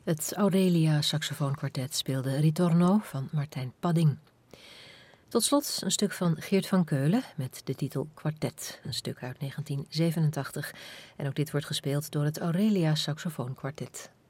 Het Aurelia saxofoonkwartet speelde Ritorno van Martijn Padding. Tot slot een stuk van Geert van Keulen met de titel Kwartet, een stuk uit 1987. En ook dit wordt gespeeld door het Aurelia saxofoonkwartet.